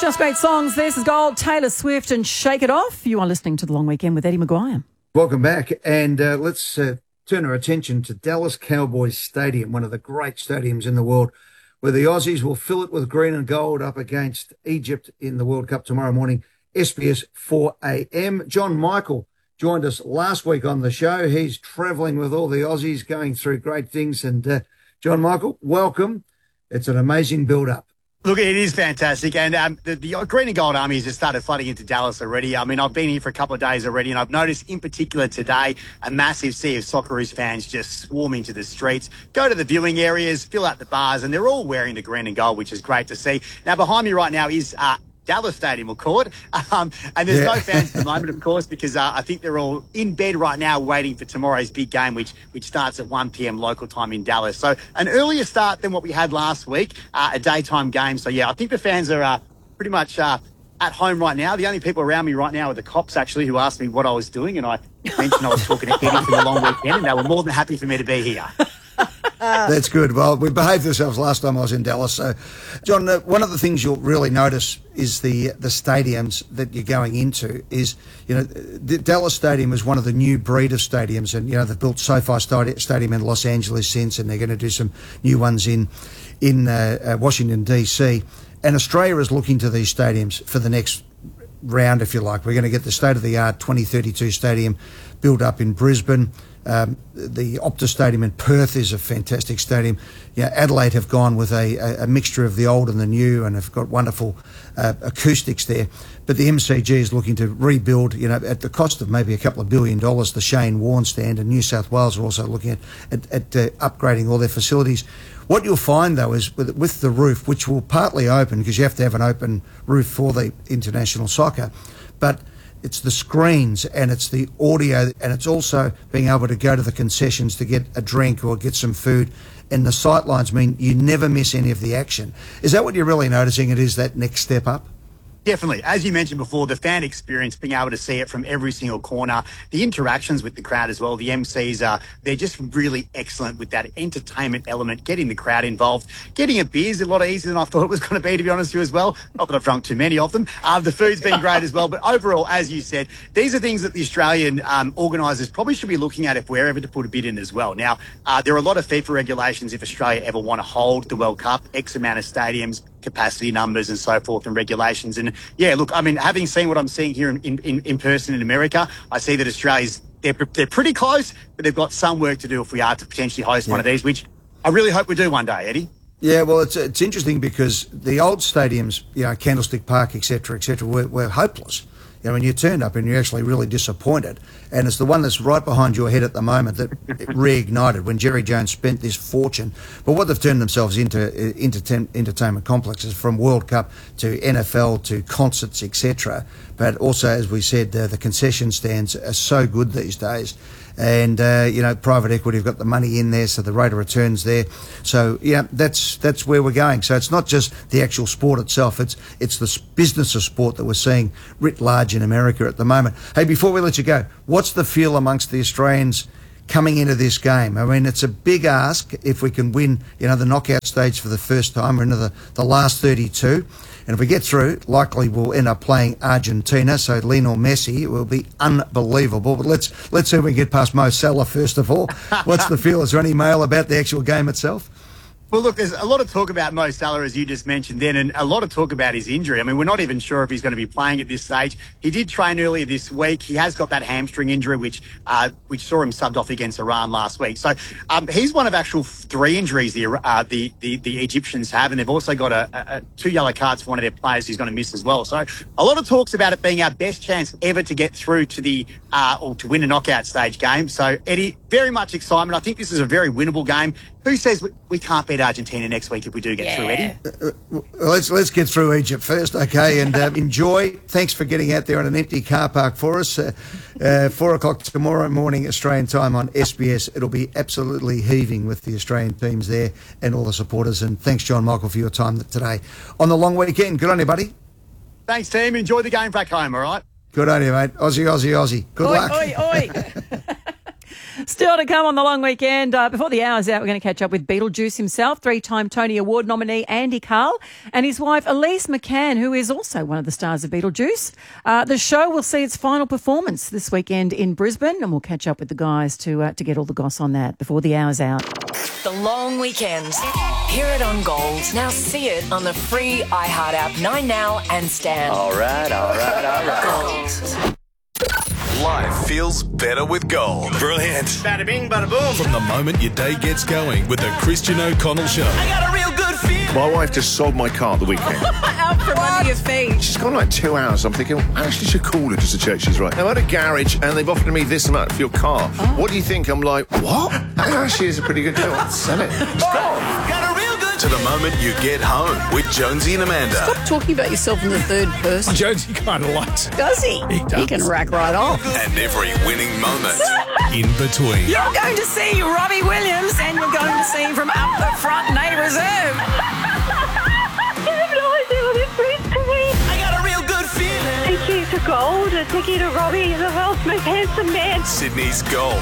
us great songs. This is Gold, Taylor Swift and Shake It Off. You are listening to The Long Weekend with Eddie Maguire. Welcome back, and let's turn our attention to Dallas Cowboys Stadium, one of the great stadiums in the world, where the Aussies will fill it with green and gold up against Egypt in the World Cup tomorrow morning, SBS 4 a.m. John Michael joined us last week on the show. He's travelling with all the Aussies, going through great things. And John Michael, welcome. It's an amazing build-up. Look, it is fantastic. And the Green and Gold Army has just started flooding into Dallas already. I mean, I've been here for a couple of days already, and I've noticed in particular today a massive sea of Socceroos fans just swarming to the streets, go to the viewing areas, fill out the bars, and they're all wearing the green and gold, which is great to see. Now, behind me right now is Dallas Stadium, we'll call it. And there's no fans at the moment, of course, because I think they're all in bed right now waiting for tomorrow's big game, which starts at 1 p.m. local time in Dallas. So an earlier start than what we had last week, a daytime game. So, yeah, I think the fans are pretty much at home right now. The only people around me right now are the cops, actually, who asked me what I was doing. And I mentioned I was talking to Eddie for the long weekend, and they were more than happy for me to be here. That's good. Well, we behaved ourselves last time I was in Dallas. So, John, one of the things you'll really notice is the stadiums that you're going into is, the Dallas Stadium is one of the new breed of stadiums. And, they've built SoFi Stadium in Los Angeles since, and they're going to do some new ones in Washington, D.C. And Australia is looking to these stadiums for the next round, if you like. We're going to get the state-of-the-art 2032 stadium built up in Brisbane. The Optus Stadium in Perth is a fantastic stadium. Adelaide have gone with a mixture of the old and the new and have got wonderful acoustics there. But the MCG is looking to rebuild, at the cost of maybe a couple of $1 billion, the Shane Warne stand, and New South Wales are also looking at upgrading all their facilities. What you'll find, though, is with the roof, which will partly open, because you have to have an open roof for the international soccer, but it's the screens and it's the audio, and it's also being able to go to the concessions to get a drink or get some food. And the sightlines mean you never miss any of the action. Is that what you're really noticing? It is that next step up? Definitely. As you mentioned before, the fan experience, being able to see it from every single corner, the interactions with the crowd as well, the MCs they're just really excellent with that entertainment element, getting the crowd involved. Getting a beer is a lot easier than I thought it was going to be, to be honest with you as well. Not that I've drunk too many of them. The food's been great as well. But overall, as you said, these are things that the Australian organisers probably should be looking at if we're ever to put a bid in as well. Now, there are a lot of FIFA regulations if Australia ever want to hold the World Cup, X amount of stadiums, capacity numbers and so forth, and regulations. And yeah, look, I mean, having seen what I'm seeing here in person in America, I see that Australia's, they're pretty close, but they've got some work to do if we are to potentially host one of these, which I really hope we do one day, Eddie. Yeah, well, it's interesting because the old stadiums, Candlestick Park, et cetera, were hopeless. When you turned up and you're actually really disappointed. And it's the one that's right behind your head at the moment that reignited when Jerry Jones spent this fortune. But what they've turned themselves into entertainment complexes, from World Cup to NFL to concerts, etc. But also, as we said, the concession stands are so good these days. And, private equity have got the money in there, so the rate of return's there. So, that's where we're going. So it's not just the actual sport itself, it's the business of sport that we're seeing writ large in America at the moment. Hey, before we let you go, what's the feel amongst the Australians coming into this game? I mean, it's a big ask if we can win, the knockout stage for the first time. We're into the last 32. And if we get through, likely we'll end up playing Argentina. So Lionel Messi will be unbelievable. But let's see if we can get past Mo Salah first of all. What's the feel? Is there any mail about the actual game itself? Well, look, there's a lot of talk about Mo Salah, as you just mentioned then, and a lot of talk about his injury. I mean, we're not even sure if he's going to be playing at this stage. He did train earlier this week. He has got that hamstring injury, which saw him subbed off against Iran last week. So he's one of actual 3 injuries the Egyptians have, and they've also got 2 yellow cards for one of their players who's going to miss as well. So a lot of talks about it being our best chance ever to get through to or to win a knockout stage game. So, Eddie, very much excitement. I think this is a very winnable game. Who says we can't beat Argentina next week if we do get through, Eddie? Let's get through Egypt first, okay? And enjoy. Thanks for getting out there on an empty car park for us. 4 o'clock tomorrow morning, Australian time on SBS. It'll be absolutely heaving with the Australian teams there and all the supporters. And thanks, John Michael, for your time today on the long weekend. Good on you, buddy. Thanks, team. Enjoy the game back home, all right? Good on you, mate. Aussie, Aussie, Aussie. Good luck. Oi, oi. Still to come on the long weekend. Before the hour's out, we're going to catch up with Beetlejuice himself, 3-time Tony Award nominee Andy Karl, and his wife Elise McCann, who is also one of the stars of Beetlejuice. The show will see its final performance this weekend in Brisbane, and we'll catch up with the guys to get all the goss on that before the hour's out. The long weekend. Hear it on Gold. Now see it on the free iHeart app, 9Now and Stan. All right. Gold. Life feels better with Gold. Brilliant. Bada bing, bada boom. From the moment your day gets going with the Christian O'Connell Show. I got a real good feeling. My wife just sold my car at the weekend. Out from under your feet. She's gone like 2 hours. I'm thinking, I actually should call her just to check she's right. I'm at a garage and they've offered me this amount for your car. What do you think? I'm like, what? That actually is a pretty good deal. Let's sell it. It's gone. Got a real good To the moment you get home with Jonesy and Amanda. Stop talking about yourself in the third person. Jonesy kind of likes it. Does he? He does. He can rack right off. And every winning moment in between. You're going to see Robbie Williams, and you're going to see him from up the front, Nate Reserve. I got a real good feeling. Thank you to Gold, and thank you to Robbie, the world's most handsome man. Sydney's Gold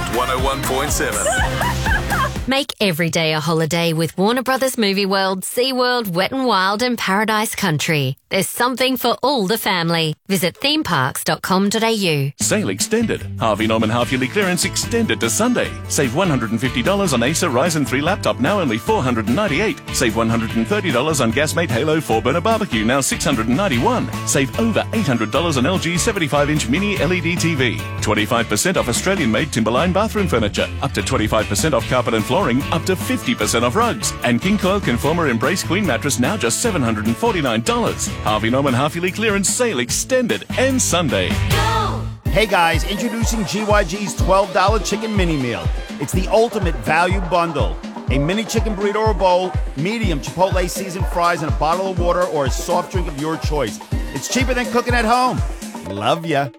101.7. Make every day a holiday with Warner Brothers Movie World, SeaWorld, Wet n Wild and Paradise Country. There's something for all the family. Visit themeparks.com.au. Sale extended. Harvey Norman half-yearly clearance extended to Sunday. Save $150 on Acer Ryzen 3 laptop, now only $498. Save $130 on Gasmate Halo 4-burner barbecue, now $691. Save over $800 on LG 75-inch mini LED TV. 25% off Australian-made Timberline bathroom furniture. Up to 25% off carpet and flooring. Up to 50% off rugs. And King Coil Conformer Embrace Queen mattress, now just $749. Harvey Norman half-yearly clearance sale extended and Sunday. Hey guys, introducing GYG's $12 chicken mini meal. It's the ultimate value bundle. A mini chicken burrito or bowl, medium Chipotle seasoned fries, and a bottle of water or a soft drink of your choice. It's cheaper than cooking at home. Love ya.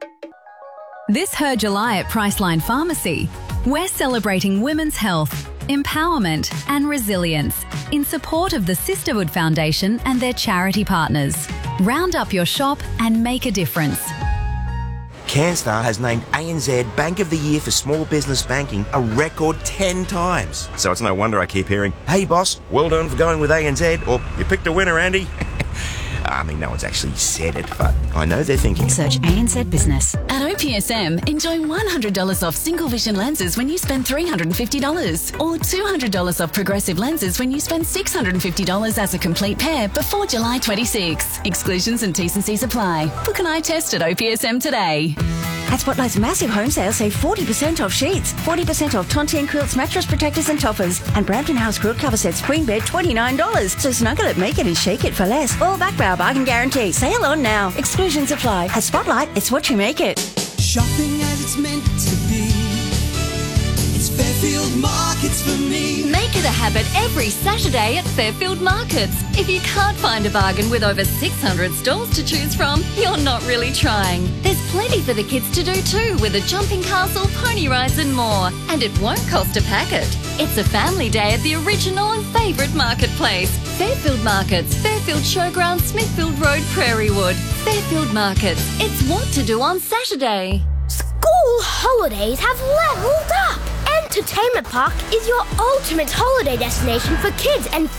This Her July at Priceline Pharmacy, we're celebrating women's health, empowerment and resilience in support of the Sisterhood Foundation and their charity partners. Round up your shop and make a difference. CanStar has named ANZ Bank of the Year for Small Business Banking a record 10 times. So it's no wonder I keep hearing, hey boss, well done for going with ANZ, or you picked a winner, Andy. I mean, no one's actually said it, but I know they're thinking it. Search ANZ Business. At OPSM, enjoy $100 off single vision lenses when you spend $350, or $200 off progressive lenses when you spend $650 as a complete pair before July 26. Exclusions and T's and C's apply. Book an eye test at OPSM today. At Spotlight's massive home sale, save 40% off sheets, 40% off Tontine quilts, mattress protectors and toppers, and Brampton House quilt cover sets, queen bed, $29. So snuggle it, make it and shake it for less. All back brow bargain guarantee. Sale on now. Exclusions apply. At Spotlight, it's what you make it. Shopping as it's meant to be. It's Fairfield Markets for me. Make it a habit every Saturday at Fairfield Markets. If you can't find a bargain with over 600 stalls to choose from, you're not really trying. There's plenty for the kids to do too, with a jumping castle, pony rides and more. And it won't cost a packet. It's a family day at the original and favourite marketplace. Fairfield Markets, Fairfield Showground, Smithfield Road, Prairie Wood. Fairfield Markets. It's what to do on Saturday. School holidays have leveled up. Entertainment Park is your ultimate holiday destination for kids and